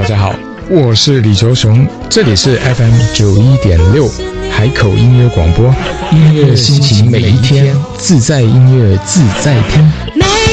家好，我是李卓雄，这里是 FM91.6海口音乐广播，音乐心情每一天，自在音乐自在听。